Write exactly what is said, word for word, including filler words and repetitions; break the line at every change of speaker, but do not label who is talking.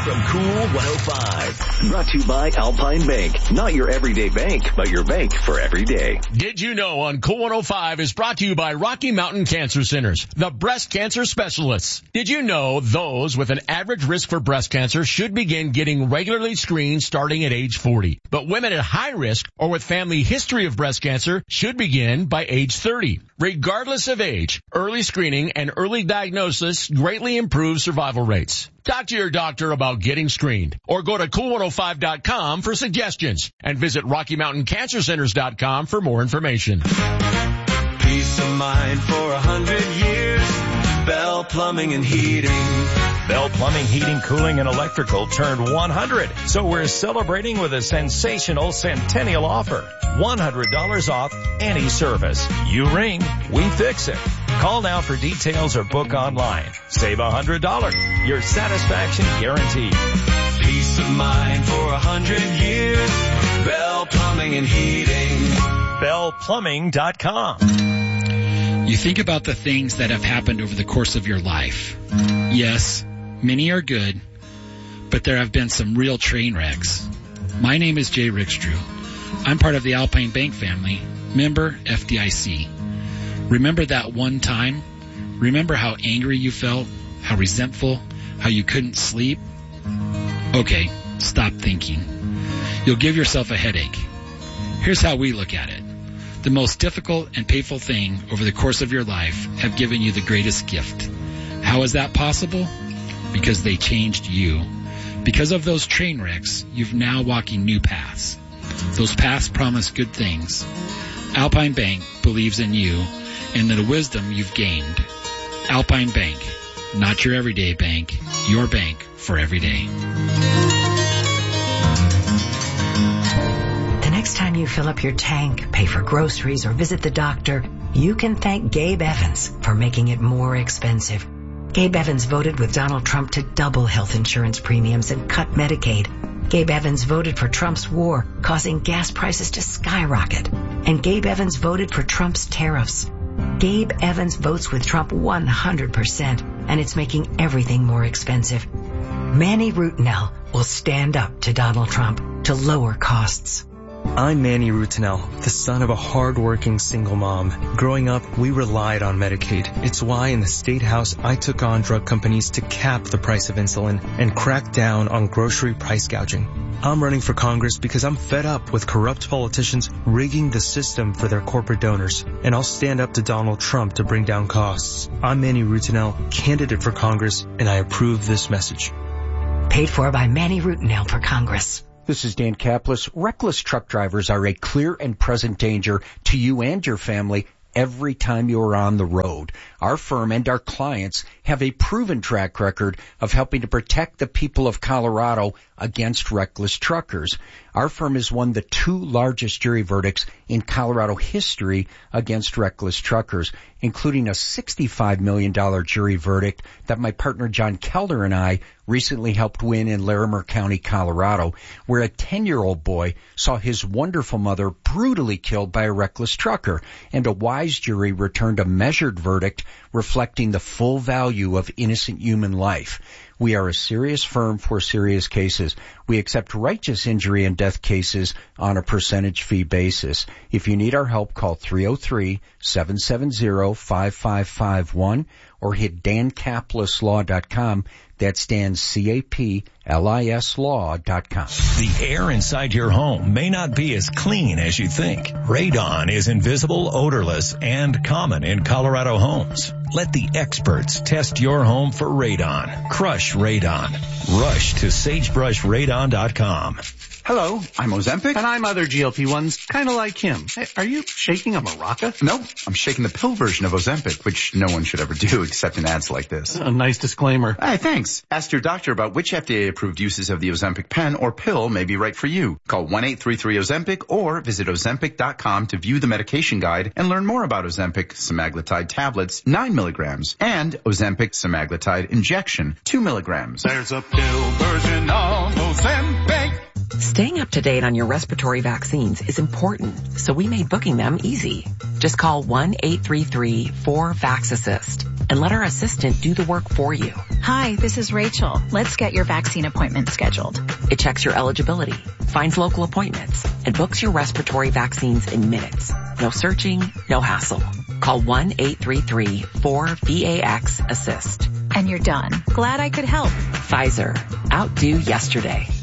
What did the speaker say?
from Cool one oh five. Brought to you by Alpine Bank. Not your everyday bank, but your bank for every day.
Did you know on Cool one oh five is brought to you by Rocky Mountain Cancer Centers, the breast cancer specialists. Did you know those with an average risk for breast cancer should begin getting regularly screened starting at age forty? But women at high risk or with family history of breast cancer should begin by age thirty. Regardless of age, early screening and early diagnosis greatly improves survival rates. Talk to your doctor about getting screened or go to cool one oh five dot com for suggestions and visit rocky mountain cancer centers dot com for more information.
Peace of mind for a hundred years. Bell Plumbing and Heating.
Bell Plumbing, Heating, Cooling, and Electrical turned one hundred. So we're celebrating with a sensational centennial offer. one hundred dollars off any service. You ring, we fix it. Call now for details or book online. Save one hundred dollars. Your satisfaction guaranteed.
Peace of mind for a hundred years. Bell Plumbing and Heating.
bell plumbing dot com.
You think about the things that have happened over the course of your life. Yes, many are good, but there have been some real train wrecks. My name is Jay Rickstrew. I'm part of the Alpine Bank family, member F D I C. Remember that one time? Remember how angry you felt, how resentful, how you couldn't sleep? Okay, stop thinking. You'll give yourself a headache. Here's how we look at it. The most difficult and painful thing over the course of your life have given you the greatest gift. How is that possible? Because they changed you. Because of those train wrecks, you've now walking new paths. Those paths promise good things. Alpine Bank believes in you and in the wisdom you've gained. Alpine Bank, not your everyday bank, your bank for every day.
The next time you fill up your tank, pay for groceries, or visit the doctor, you can thank Gabe Evans for making it more expensive. Gabe Evans voted with Donald Trump to double health insurance premiums and cut Medicaid. Gabe Evans voted for Trump's war, causing gas prices to skyrocket. And Gabe Evans voted for Trump's tariffs. Gabe Evans votes with Trump one hundred percent, and it's making everything more expensive. Manny Rutinel will stand up to Donald Trump to lower costs.
I'm Manny Rutinel, the son of a hard-working single mom. Growing up, we relied on Medicaid. It's why in the State House I took on drug companies to cap the price of insulin and crack down on grocery price gouging. I'm running for Congress because I'm fed up with corrupt politicians rigging the system for their corporate donors. And I'll stand up to Donald Trump to bring down costs. I'm Manny Rutinel, candidate for Congress, and I approve this message.
Paid for by Manny Rutinel for Congress.
This is Dan Kaplis. Reckless truck drivers are a clear and present danger to you and your family every time you are on the road. Our firm and our clients have a proven track record of helping to protect the people of Colorado against reckless truckers. Our firm has won the two largest jury verdicts in Colorado history against reckless truckers, including a sixty-five million dollars jury verdict that my partner John Keller and I recently helped win in Larimer County, Colorado, where a ten-year-old boy saw his wonderful mother brutally killed by a reckless trucker, and a wise jury returned a measured verdict reflecting the full value of innocent human life. We are a serious firm for serious cases. We accept righteous injury and death cases on a percentage fee basis. If you need our help, call three oh three, seven seven zero, five five five one or hit dan kaplis law dot com. That's Dan, C A P L I S law dot com.
The air inside your home may not be as clean as you think. Radon is invisible, odorless, and common in Colorado homes. Let the experts test your home for radon. Crush radon. Rush to sagebrush radon dot com.
Hello, I'm Ozempic. And I'm other G L P ones, kind of like him. Hey, are you shaking a maraca?
No, I'm shaking the pill version of Ozempic, which no one should ever do except in ads like this.
A nice disclaimer.
Hey, thanks. Ask your doctor about which F D A-approved uses of the Ozempic pen or pill may be right for you. Call one eight three three Ozempic or visit ozempic dot com to view the medication guide and learn more about Ozempic semaglutide tablets, nine milligrams, and Ozempic semaglutide injection, two milligrams.
There's a pill version of Ozempic.
Staying up to date on your respiratory vaccines is important, so we made booking them easy. Just call one eight three three four VAX assist. and let our assistant do the work for you.
Hi, this is Rachel. Let's get your vaccine appointment scheduled.
It checks your eligibility, finds local appointments, and books your respiratory vaccines in minutes. No searching, no hassle. Call one eight three three four V A X assist.
And you're done. Glad I could help.
Pfizer. Outdo yesterday.